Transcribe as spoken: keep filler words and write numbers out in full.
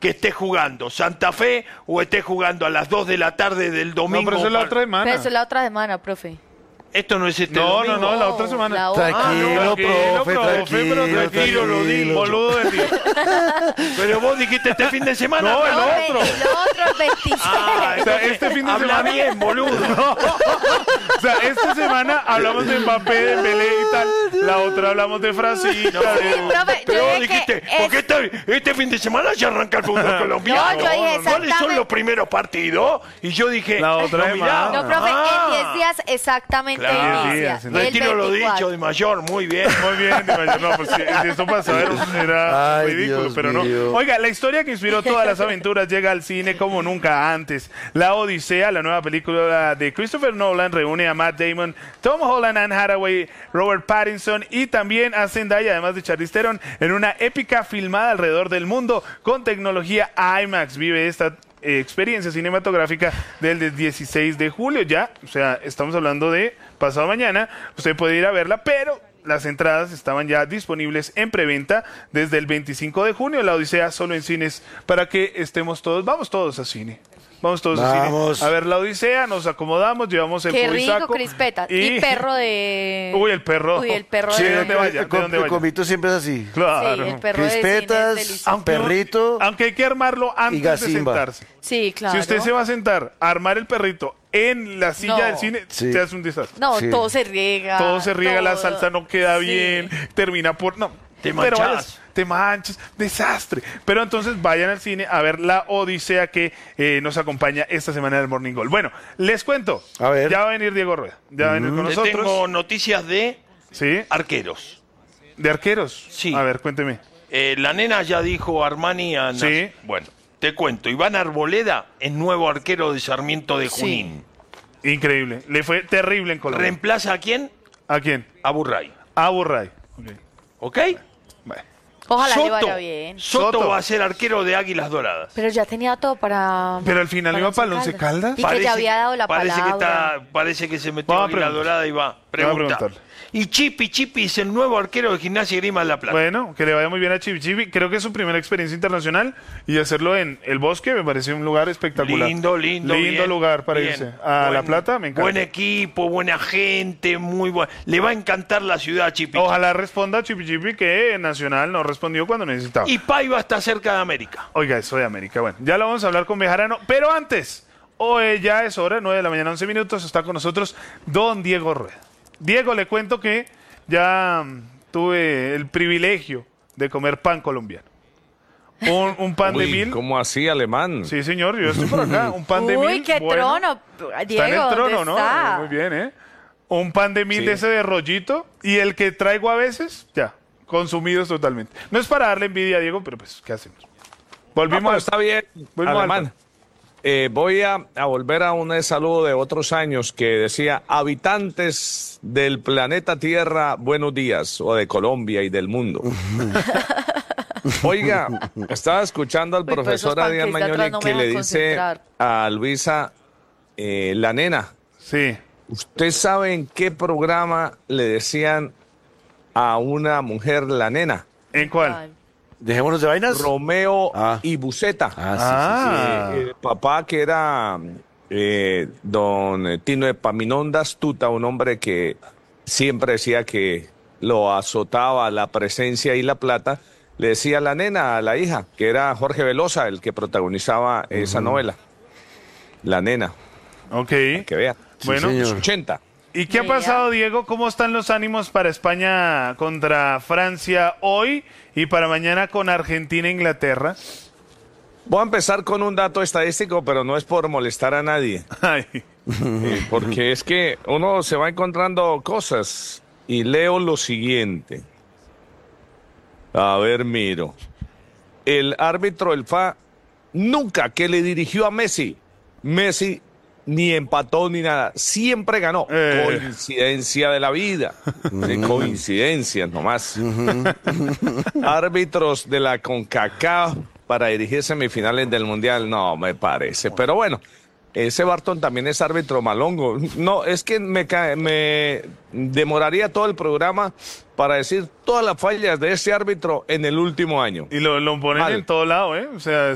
que esté jugando Santa Fe o esté jugando a las dos de la tarde del domingo. No, pero eso es la para... otra semana. Pero eso es la otra semana, profe. Esto no es este No, domingo. no, no, la otra semana. La otra. Tranquilo, Ah, no, profe, tranquilo, tranquilo, pero tranquilo, lo digo. Boludo de ti. Pero vos dijiste este fin de semana. No, el No, otro. el otro es veintiséis. Ah, O sea, este fin de habla semana. bien, boludo. O sea, esta semana hablamos de Mbappé, de Belé y tal. La otra hablamos de Francisca. No, de... profe, yo pero dije dijiste, que es- porque este, este fin de semana ya arranca el fútbol colombiano. No, yo dije ¿Cuáles son exactamente- los primeros partidos? Y yo dije, La otra no, mirá. semana. No, profe, Ah. en diez días exactamente Claro. inicia. diez días, el Retiro lo veinticuatro. dicho de mayor, muy bien. Muy bien, de mayor. No, pues si, si esto pasaba era, era Ay, ridículo, Dios pero no. mío. Oiga, la historia que inspiró todas las aventuras llega al cine como nunca antes. La Odisea, la nueva película de Christopher Nolan, reúne a Matt Damon, Tom Holland, Anne Hathaway, Robert Pattinson y también a Zendaya, además de Charlize Theron, en una épica filmada alrededor del mundo con tecnología IMAX. Vive esta eh, experiencia cinematográfica del dieciséis de julio ya, o sea, estamos hablando de pasado mañana. Usted puede ir a verla, pero las entradas estaban ya disponibles en preventa desde el veinticinco de junio. La Odisea solo en cines para que estemos todos, vamos todos a cine. Vamos todos Vamos. a cine. A ver la Odisea, nos acomodamos, llevamos el Qué rico, saco crispeta. Y... perro de... Uy, el perro. Uy, el perro Sí, de... ¿de dónde vaya? El, ¿De dónde el vaya? convito siempre es así. Claro. Sí, el perro de cine es Crispetas, delicioso. perrito. Aunque hay que armarlo Y antes de Gazimba. sentarse. Sí, claro. Si usted se va a sentar a armar el perrito en la silla No. del cine, Sí. se hace un desastre. No, Sí. todo se riega. Todo se riega, la todo. salsa no queda Sí. bien, termina por... No, Te pero manchás. vayas, te manchas, desastre. Pero entonces vayan al cine a ver la Odisea que eh, nos acompaña esta semana del Morning Gold. Bueno, les cuento. A ver. Ya va a venir Diego Rueda. Ya va a venir con Te nosotros. tengo noticias de Sí, arqueros. de arqueros. Sí. A ver, cuénteme. Eh, la nena ya dijo Armani a Nas- Sí. Bueno, te cuento. Iván Arboleda es nuevo arquero de Sarmiento de Sí. Junín. Increíble. Le fue terrible en Colombia. ¿Reemplaza a quién? ¿A quién? A Burray. A Burray. Ok. ¿Ok? Bueno. Ojalá le Soto, vaya bien. Soto, Soto. va a ser arquero de Águilas Doradas. Pero ya tenía todo para... Pero al final iba para el Once Caldas. Y que ya había dado la parece palabra. Que está, parece que se metió Vamos a Águila preguntar. Dorada y va. Vamos a Pregunta. preguntarle. Y Chipi, Chipi es el nuevo arquero de Gimnasia y Grima de La Plata. Bueno, que le vaya muy bien a Chibi Chibi. Creo que es su primera experiencia internacional y hacerlo en El Bosque me parece un lugar espectacular. Lindo, lindo. Lindo bien, lugar para bien. irse. A La Buen- Plata me encanta. Buen equipo, buena gente, muy bueno. Le va a encantar la ciudad a Chipi. Ojalá responda Chibi Chibi que Nacional no respondió cuando necesitaba. Y Paiva está cerca de América. Oiga, eso de América. Bueno, ya lo vamos a hablar con Bejarano. Pero antes, hoy ya es hora, nueve de la mañana, once minutos. Está con nosotros don Diego Rueda. Diego, le cuento que ya mm, tuve el privilegio de comer pan colombiano. Un, un pan de Uy, mil. ¿cómo así, alemán? Sí, señor, yo estoy por acá. Un pan de mil. Uy, qué bueno. trono. Diego, Está en el trono, ¿dónde ¿no? está? Muy bien, ¿eh? Un pan de mil Sí. de ese de rollito y el que traigo a veces, ya, consumidos totalmente. No es para darle envidia a Diego, pero pues, ¿qué hacemos? No, Volvimos pero al- está bien, Volvimos al alemán. pan. Eh, voy a, a volver a un saludo de otros años que decía, habitantes del planeta Tierra, buenos días, o de Colombia y del mundo. Oiga, estaba escuchando al Uy, pero esos profesor Adrián panqueques de atrás Mañoni no me que le dejan dice concentrar. a Luisa, eh, la nena, Sí. ¿usted sabe en qué programa le decían a una mujer la nena? ¿En cuál? Ay. Dejémonos de vainas. Romeo Ah. y Buceta. Ah, Ah. Eh, el papá que era eh, don Tino Epaminondas Tuta, un hombre que siempre decía que lo azotaba la presencia y la plata, le decía a la nena, a la hija, que era Jorge Velosa, el que protagonizaba esa novela. La nena, Ok. que vea. Bueno, señor. Los ochenta. ¿y qué ha Mira. pasado, Diego? ¿Cómo están los ánimos para España contra Francia hoy y para mañana con Argentina e Inglaterra? Voy a empezar con un dato estadístico, pero no es por molestar a nadie. Ay. Eh, porque es que uno se va encontrando cosas y leo lo siguiente. A ver, miro. El árbitro, el F A, nunca que le dirigió a Messi, Messi ni empató ni nada, siempre ganó. Eh. Coincidencia de la vida. De coincidencias nomás. Árbitros de la CONCACAF para dirigir semifinales del Mundial, no me parece. Pero bueno, ese Barton también es árbitro malongo. No, es que me, ca- me demoraría todo el programa para decir todas las fallas de ese árbitro en el último año. Y lo, lo ponen Mal. en todo lado, ¿eh? O sea,